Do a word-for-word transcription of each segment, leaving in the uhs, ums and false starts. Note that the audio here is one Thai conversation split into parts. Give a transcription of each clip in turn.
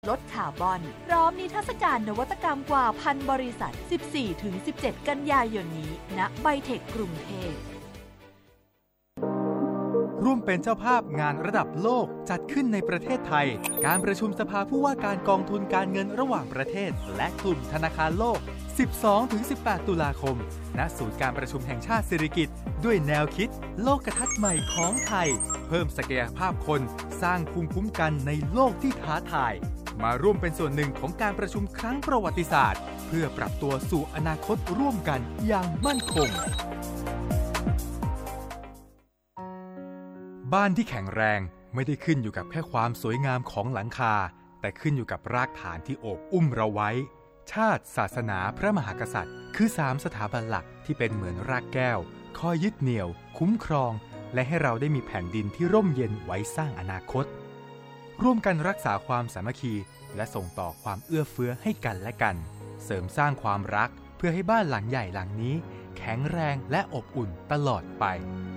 ลดคาร์บอนพร้อมนิทรรศการนวัตกรรมกว่าพันบริษัท สิบสี่ถึงสิบเจ็ด กันยายนนี้ณไบเทคกรุงเทพร่วมเป็นเจ้าภาพงานระดับโลกจัดขึ้นในประเทศไทยการประชุมสภาผู้ว่าการกองทุนการเงินระหว่างประเทศและกลุ่มธนาคารโลก สิบสองถึงสิบแปด ตุลาคมณศูนย์การประชุมแห่งชาติสิริกิติ์ด้วยแนวคิดโลกทัศน์ใหม่ของไทยเพิ่มศักยภาพคนสร้างภูมิคุ้มกันในโลกที่ท้าทายมาร่วมเป็นส่วนหนึ่งของการประชุมครั้งประวัติศาสตร์เพื่อปรับตัวสู่อนาคตร่วมกันอย่างมั่นคงบ้านที่แข็งแรงไม่ได้ขึ้นอยู่กับแค่ความสวยงามของหลังคาแต่ขึ้นอยู่กับรากฐานที่โอบอุ้มเราไว้ชาติศาสนาพระมหากษัตริย์คือสามสถาบันหลักที่เป็นเหมือนรากแก้วคอยยึดเหนี่ยวคุ้มครองและให้เราได้มีแผ่นดินที่ร่มเย็นไว้สร้างอนาคตร่วมกันรักษาความสามัคคีและส่งต่อความเอื้อเฟื้อให้กันและกันเสริมสร้างความรักเพื่อให้บ้านหลังใหญ่หลังนี้แข็งแรงและอบอุ่นตลอดไป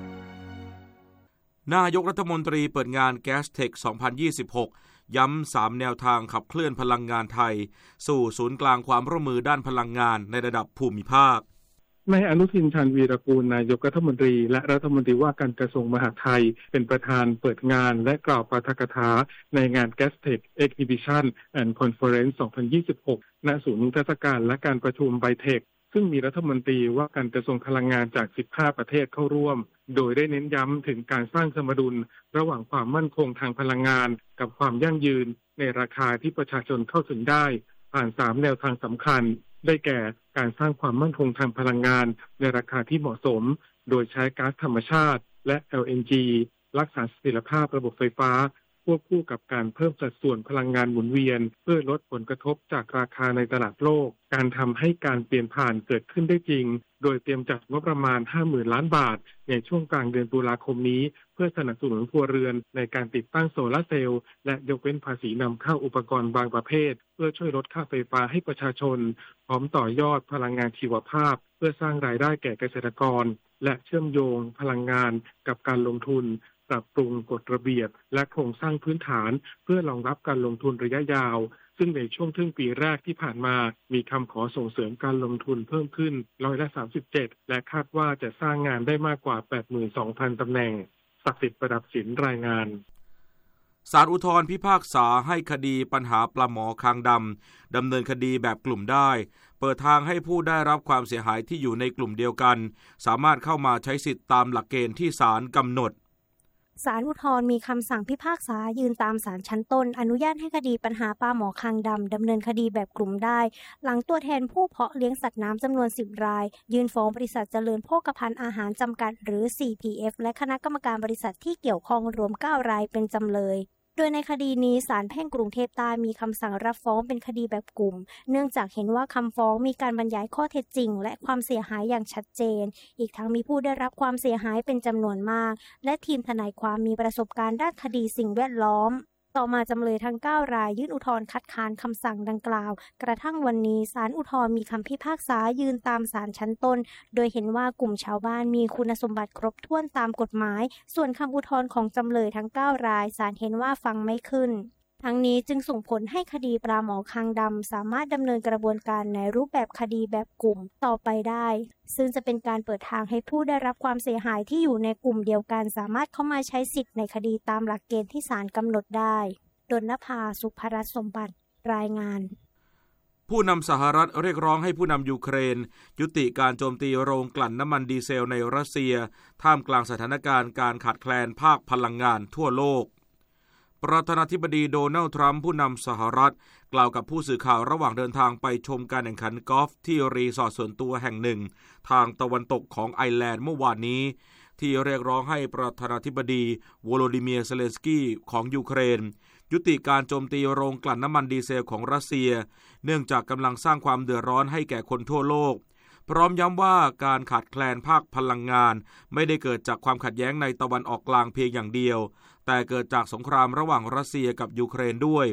นายกรัฐมนตรีเปิดงาน Gastech สองพันยี่สิบหก ย้ำสามแนวทางขับเคลื่อนพลังงานไทยสู่ศูนย์กลางความร่วมมือด้านพลังงานในระดับภูมิภาคนายอนุทินชาญวีรกูลนายกรัฐมนตรีและรัฐมนตรีว่าการกระทรวงมหาดไทยเป็นประธานเปิดงานและกล่าวปาฐกถาในงาน Gastech Exhibition and Conference สองพันยี่สิบหก ณ ศูนย์นิทรรศการและการประชุมไบเทคซึ่งมีรัฐมนตรีว่าการกระทรวงพลังงานจากสิบห้าประเทศเข้าร่วมโดยได้เน้นย้ำถึงการสร้างสมดุลระหว่างความมั่นคงทางพลังงานกับความยั่งยืนในราคาที่ประชาชนเข้าถึงได้ผ่านสามแนวทางสำคัญได้แก่การสร้างความมั่นคงทางพลังงานในราคาที่เหมาะสมโดยใช้ก๊าซธรรมชาติและ แอล เอ็น จี รักษาเสถียรภาพระบบไฟฟ้าควบคู่กับการเพิ่มสัดส่วนพลังงานหมุนเวียนเพื่อลดผลกระทบจากราคาในตลาดโลกการทำให้การเปลี่ยนผ่านเกิดขึ้นได้จริงโดยเตรียมจัดงบประมาณ ห้าหมื่น ล้านบาทในช่วงกลางเดือนตุลาคมนี้เพื่อสนับสนุนครัวเรือนในการติดตั้งโซลาร์เซลล์และยกเว้นภาษีนำเข้าอุปกรณ์บางประเภทเพื่อช่วยลดค่าไฟฟ้าให้ประชาชนพร้อมต่อยอดพลังงานชีวภาพเพื่อสร้างรายได้แก่เกษตรกรและเชื่อมโยงพลังงานกับการลงทุนปรับปรุงกฎระเบียบและโครงสร้างพื้นฐานเพื่อรองรับการลงทุนระยะยาวซึ่งในช่วงครึ่งปีแรกที่ผ่านมามีคำขอส่งเสริมการลงทุนเพิ่มขึ้นร้อยละสามสิบเจ็ดและคาดว่าจะสร้างงานได้มากกว่า แปดหมื่นสองพัน ตำแหน่งศักดิ์สิทธิ์ประดับศิลป์รายงานศาลอุทธรณ์พิพากษาให้คดีปัญหาปลาหมอคางดำดำเนินคดีแบบกลุ่มได้เปิดทางให้ผู้ได้รับความเสียหายที่อยู่ในกลุ่มเดียวกันสามารถเข้ามาใช้สิทธิตามหลักเกณฑ์ที่ศาลกำหนดศาลอุทธรณ์มีคำสั่งพิพากษายืนตามศาลชั้นต้นอนุญาตให้คดีปัญหาปลาหมอคางดำดำเนินคดีแบบกลุ่มได้หลังตัวแทนผู้เพาะเลี้ยงสัตว์น้ำจำนวนสิบรายยื่นฟ้องบริษัทเจริญโภคภัณฑ์อาหารจำกัดหรือ ซี พี เอฟ และคณะกรรมการบริษัทที่เกี่ยวข้องรวมเก้ารายเป็นจำเลยโดยในคดีนี้ศาลแพ่งกรุงเทพใต้มีคำสั่งรับฟ้องเป็นคดีแบบกลุ่มเนื่องจากเห็นว่าคำฟ้องมีการบรรยายข้อเท็จจริงและความเสียหายอย่างชัดเจนอีกทั้งมีผู้ได้รับความเสียหายเป็นจำนวนมากและทีมทนายความมีประสบการณ์ด้านคดีสิ่งแวดล้อมต่อมาจำเลยทั้งเก้ารายยื่นอุทธรณ์คัดค้านคำสั่งดังกล่าวกระทั่งวันนี้ศาลอุทธรณ์มีคำพิพากษายืนตามศาลชั้นต้นโดยเห็นว่ากลุ่มชาวบ้านมีคุณสมบัติครบถ้วนตามกฎหมายส่วนคำอุทธรณ์ของจำเลยทั้งเก้ารายศาลเห็นว่าฟังไม่ขึ้นทั้งนี้จึงส่งผลให้คดีปลาหมอคางดำสามารถดำเนินกระบวนการในรูปแบบคดีแบบกลุ่มต่อไปได้ซึ่งจะเป็นการเปิดทางให้ผู้ได้รับความเสียหายที่อยู่ในกลุ่มเดียวกันสามารถเข้ามาใช้สิทธิ์ในคดีตามหลักเกณฑ์ที่ศาลกำหนดได้ดลภา สุภรัตน์สมบัติรายงานผู้นำสหรัฐเรียกร้องให้ผู้นำยูเครนยุติการโจมตีโรงกลั่นน้ำมันดีเซลในรัสเซียท่ามกลางสถานการณ์การขาดแคลนภาคพลังงานทั่วโลกประธานาธิบดีโดนัลด์ทรัมป์ผู้นำสหรัฐกล่าวกับผู้สื่อข่าวระหว่างเดินทางไปชมการแข่งขันกอล์ฟที่รีสอร์ทส่วนตัวแห่งหนึ่งทางตะวันตกของไอร์แลนด์เมื่อวานนี้ที่เรียกร้องให้ประธานาธิบดีโวโลดิเมียร์เซเลนสกี้ของยูเครนยุติการโจมตีโรงกลั่นน้ำมันดีเซลของรัสเซียเนื่องจากกำลังสร้างความเดือดร้อนให้แก่คนทั่วโลกพร้อมย้ำว่าการขาดแคลนภาคพลังงานไม่ได้เกิดจากความขัดแย้งในตะวันออกกลางเพียงอย่างเดียวแต่เกิดจากสงครามระหว่างรัสเซียกับยูเครนด้วย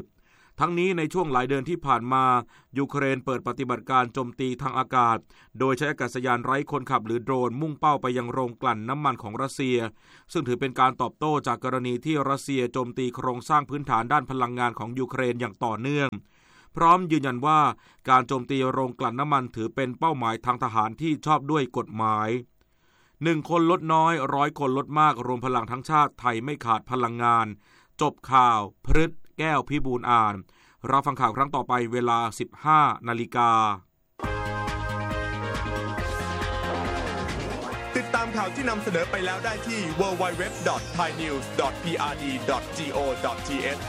ทั้งนี้ในช่วงหลายเดือนที่ผ่านมายูเครนเปิดปฏิบัติการโจมตีทางอากาศโดยใช้อากาศยานไร้คนขับหรือโดรนมุ่งเป้าไปยังโรงกลั่นน้ำมันของรัสเซียซึ่งถือเป็นการตอบโต้จากกรณีที่รัสเซียโจมตีโครงสร้างพื้นฐานด้านพลังงานของยูเครนอย่างต่อเนื่องพร้อมยืนยันว่าการโจมตีโรงกลั่นน้ำมันถือเป็นเป้าหมายทางทหารที่ชอบด้วยกฎหมายหนึ่งคนลดน้อยร้อยคนลดมากรวมพลังทั้งชาติไทยไม่ขาดพลังงานจบข่าวพฤทธิ์แก้วพิบูลอ่านรับฟังข่าวครั้งต่อไปเวลา สิบห้านาฬิกาติดตามข่าวที่นำเสนอไปแล้วได้ที่ ดับเบิลยู ดับเบิลยู ดับเบิลยู ดอท ไทยนิวส์ ดอท พี อาร์ ดี ดอท จี โอ ดอท ที เอช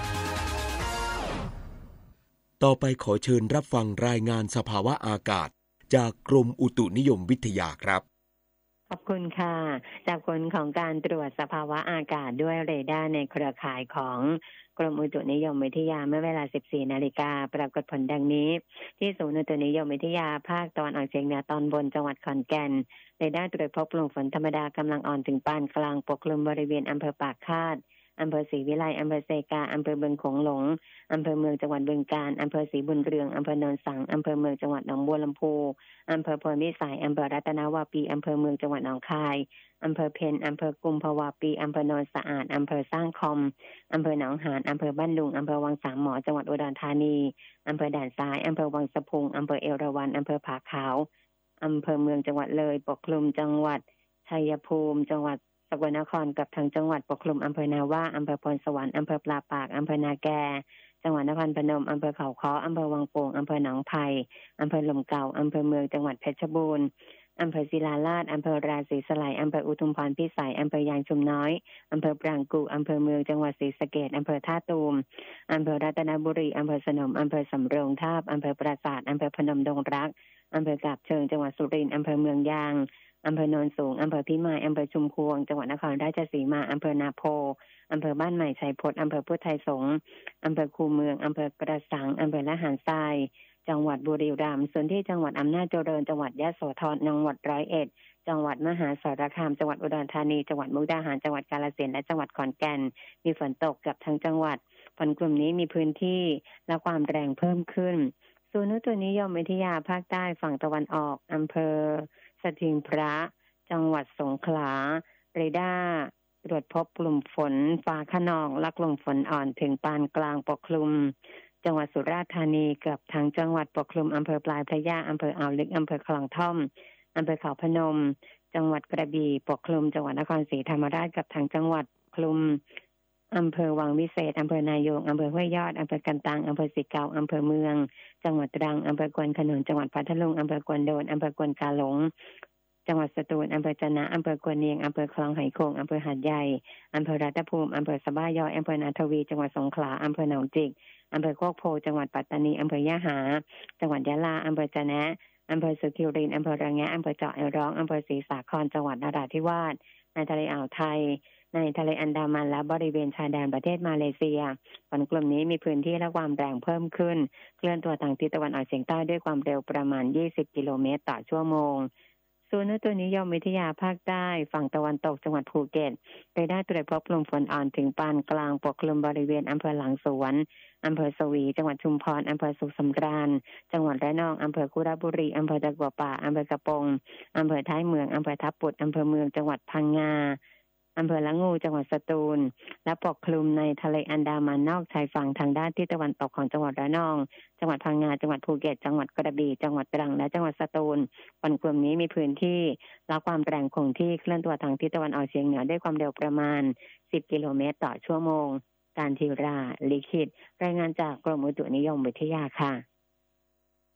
ต่อไปขอเชิญรับฟังรายงานสภาวะอากาศจากกรมอุตุนิยมวิทยาครับขอบคุณค่ะจากผลของการตรวจสภาวะอากาศด้วยเรดาร์ในเครือข่ายของกรมอุตุนิยมวิทยาเมื่อเวลา สิบสี่นาฬิกาปรากฏผลดังนี้ที่ศูนย์อุตุนิยมวิทยาภาคตะวันออกเฉียงเหนือตอนบนจังหวัดขอนแก่นเรดาร์ตรวจพบกลุ่มฝนธรรมดากำลังอ่อนถึงปานกลางปกคลุมบริเวณอำเภอปากคาดอำเภอศรีวิไลอำเภอเซกาอำเภอบึงโขงหลงอำเภอเมืองจังหวัดบึงกาฬอำเภอศรีบุญเรืองอำเภอโนนสังอำเภอเมืองจังหวัดหนองบัวลำพูอำเภอพลวิสัยอำเภอรัตนวาปีอำเภอเมืองจังหวัดหนองคายอำเภอเพ็ญอำเภอกุมภาวาปีอำเภอโนนสะอาดอำเภอสร้างคอมอำเภอหนองหานอำเภอบ้านดุงอำเภอวังสามหมอจังหวัดอุดรธานีอำเภอด่านซ้ายอำเภอวังสะพุงอำเภอเอราวัณอำเภอผาขาวอำเภอเมืองจังหวัดเลยปกคลุมจังหวัดชัยภูมิจังหวัดสกลนครกับทางจังหวัดปกคลุมอำเภอนาว่าอำเภอพรสวรรค์อำเภอปลาปากอำเภอนาแกจังหวัดนครพนมอำเภอเขาค้ออำเภอวังโป่งอำเภอหนองไผ่อำเภอลมเก่าอำเภอเมืองจังหวัดเพชรบูรณ์อำเภอศิลาลาดอำเภอราศีสไลอำเภออุทุมพรพิสัยอำเภอยางชุมน้อยอำเภอปรางกู่อำเภอเมืองจังหวัดศรีสะเกษอำเภอท่าตูมอำเภอรัตนบุรีอำเภอสนมอำเภอสำโรงทาบอำเภอปราสาทอำเภอพนมดงรักอำเภอกาบเชิงจังหวัดสุรินทร์อำเภอเมืองยางอำเภอโนนสูงอำเภอพิมายอำเภอชุมพวงจังหวัดนครราชสีมาอำเภอนาโพอำเภอบ้านใหม่ชัยพจน์อำเภอพุทธไทยสงฆ์อำเภอคูเมืองอำเภอกระสังอำเภอละหารทรายจังหวัดบุรีรัมย์ส่วนที่จังหวัดอำนาจเจริญจังหวัดยะโสธรจังหวัดร้อยเอ็ดจังหวัดมหาสารคามจังหวัดอุดรธานีจังหวัดมุกดาหารจังหวัดกาฬสินธุ์และจังหวัดขอนแก่นมีฝนตกกับทั้งจังหวัดฝนกลุ่มนี้มีพื้นที่และความแรงเพิ่มขึ้นศูนย์อุตุนิยมวิทยาภาคใต้ฝั่งตะวันออกอำเภอสถิงพระจังหวัดสงขลาเรดาร์ตรวจพบกลุ่มฝนฟ้าคะนองและกลุ่มฝนอ่อนถึงปานกลางปกคลุมจังหวัดสุราษฎร์ธานีเกือบทั้งจังหวัดปกคลุมอำเภอปลายพระยาอำเภออ่าวลึกอำเภอคลองท่อมอำเภอเขาพนมจังหวัดกระบี่ปกคลุมจังหวัดนครศรีธรรมราชกับทั้งจังหวัดคลุมอำเภอวังวิเศษอำเภอนายงอำเภอห้วยยอดอำเภอกันตังอำเภอสิเกาอำเภอเมืองจังหวัดตรังอำเภอกวนขนุนจังหวัดพัทลุงอำเภอกวนโดนอำเภอกวนกาหลงจังหวัดสตูลอำเภอจะนะอำเภอกวนเนียงอำเภอคลองไหโขงอำเภอหาดใหญ่อำเภอรัตภูมิอำเภอสะบ้ายอยอำเภอนาทวีจังหวัดสงขลาอำเภอหนองจิกอำเภอโคกโพจังหวัดปัตตานีอำเภอยะหาจังหวัดยะลาอำเภอจะนะอำเภอสุขิรินอำเภอระแงะอำเภอเจาะไอร้องอำเภอศรีสาครจังหวัดนราธิวาสในทะเลอ่าวไทยในทะเลอันดามันและบริเวณชายแดนประเทศมาเลเซียฝนกลุ่มนี้มีพื้นที่และความแรงเพิ่มขึ้นเคลื่อนตัวทางทิศตะวันออกเฉียงใต้ด้วยความเร็วประมาณยี่สิบกิโลเมตรต่อชั่วโมงศูนย์อุตุนิยมวิทยาภาคใต้ฝั่งตะวันตกจังหวัดภูเก็ตไปได้ตรวจพบกลุ่มฝนอ่อนถึงปานกลางปกคลุมบริเวณอำเภอหลังสวนอำเภอสวีจังหวัดชุมพรอำเภอสุขสำราญจังหวัดระนองอำเภอคุระบุรีอำเภอตะกัวป่าอำเภอกระปงอำเภอท้ายเมืองอำเภอทับปุดอำเภอเมืองจังหวัดพังงาอำเภอละงูจังหวัดสตูลและปกคลุมในทะเลอันดามันนอกชายฝั่งทางด้านทิศตะวันตกของจังหวัดระนองจังหวัดพังงาจังหวัดภูเก็ตจังหวัดกระบี่จังหวัดตรังและจังหวัดสตูลฝนกลุ่มนี้มีพื้นที่และความแรงคงที่เคลื่อนตัวทางทิศตะวันออกเฉียงเหนือด้วยความเร็วประมาณสิบกิโลเมตรต่อชั่วโมงการทีราลิขิตรายงานจากกรมอุตุนิยมวิทยาค่ะ